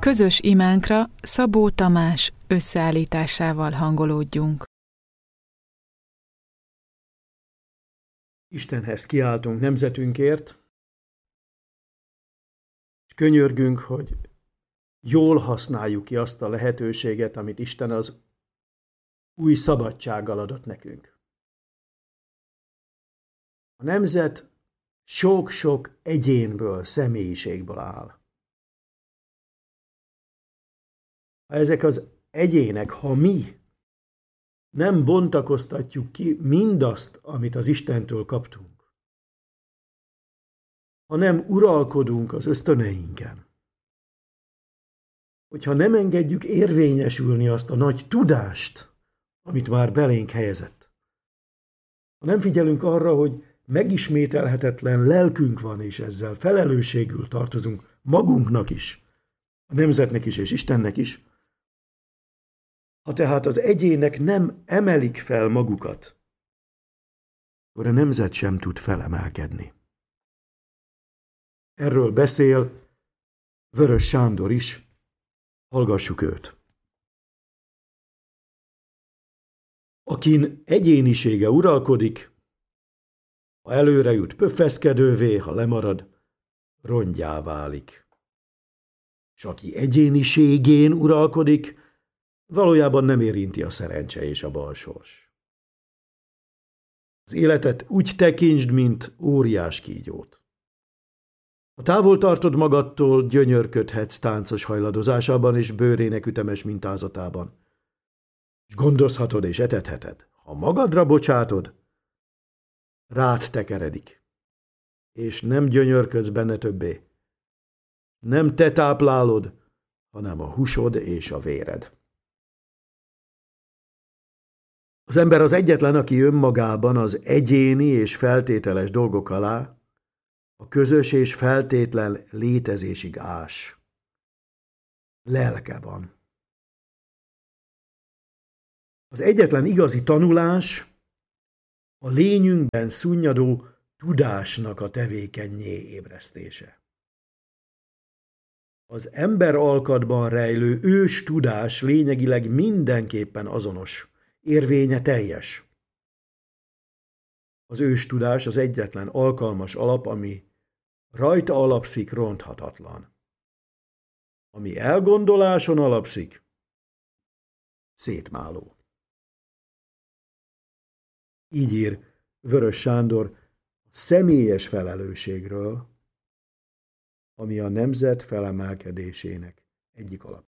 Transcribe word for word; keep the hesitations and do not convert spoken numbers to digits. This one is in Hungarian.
Közös imánkra Szabó Tamás összeállításával hangolódjunk. Istenhez kiáltunk nemzetünkért, és könyörgünk, hogy jól használjuk ki azt a lehetőséget, amit Isten az új szabadsággal adott nekünk. A nemzet sok-sok egyénből, személyiségből áll. Ha ezek az egyének, ha mi nem bontakoztatjuk ki mindazt, amit az Istentől kaptunk, ha nem uralkodunk az ösztöneinken, hogyha nem engedjük érvényesülni azt a nagy tudást, amit már belénk helyezett, ha nem figyelünk arra, hogy megismételhetetlen lelkünk van, és ezzel felelősségül tartozunk magunknak is, a nemzetnek is és Istennek is, ha tehát az egyének nem emelik fel magukat, akkor a nemzet sem tud felemelkedni. Erről beszél Vörös Sándor is, hallgassuk őt. Akin egyénisége uralkodik, ha előre jut, pöffeszkedővé, ha lemarad, rongyá válik. S aki egyéniségén uralkodik, valójában nem érinti a szerencse és a balsors. Az életet úgy tekintsd, mint óriás kígyót. Ha távol tartod magadtól, gyönyörködhetsz táncos hajladozásában és bőrének ütemes mintázatában. És gondozhatod és etetheted. Ha magadra bocsátod, rád tekeredik. És nem gyönyörködsz benne többé. Nem te táplálod, hanem a húsod és a véred. Az ember az egyetlen, aki önmagában az egyéni és feltételes dolgok alá a közös és feltétlen létezésig ás. Lelke van. Az egyetlen igazi tanulás a lényünkben szunnyadó tudásnak a tevékennyé ébresztése. Az ember alkatban rejlő ős tudás lényegileg mindenképpen azonos, érvénye teljes. Az őstudás az egyetlen alkalmas alap, ami rajta alapszik, ronthatatlan. Ami elgondoláson alapszik, szétmáló. Így ír Vörös Sándor a személyes felelősségről, ami a nemzet felemelkedésének egyik alap.